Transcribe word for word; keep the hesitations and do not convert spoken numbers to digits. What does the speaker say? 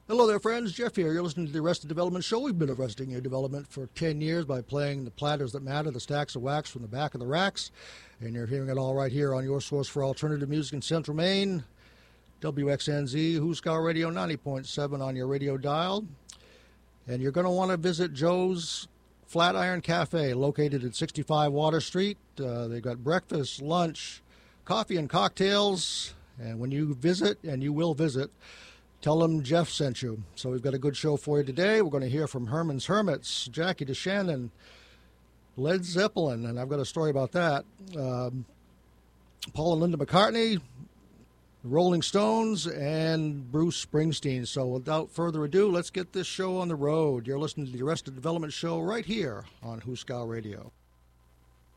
Hello there, friends. Jeff here. You're listening to the Arrested Development Show. We've been arresting your development for ten years by playing the platters that matter, the stacks of wax from the back of the racks. And you're hearing it all right here on your source for alternative music in Central Maine, W X N Z, Huskar Radio ninety point seven on your radio dial. And you're going to want to visit Joe's Flatiron Cafe, located at sixty-five Water Street. Uh, they've got breakfast, lunch, coffee, and cocktails. And when you visit, and you will visit, tell them Jeff sent you. So we've got a good show for you today. We're going to hear from Herman's Hermits, Jackie DeShannon, Led Zeppelin, and I've got a story about that. Um, Paul and Linda McCartney, Rolling Stones, and Bruce Springsteen. So without further ado, let's get this show on the road. You're listening to the Arrested Development Show right here on Huskar Radio.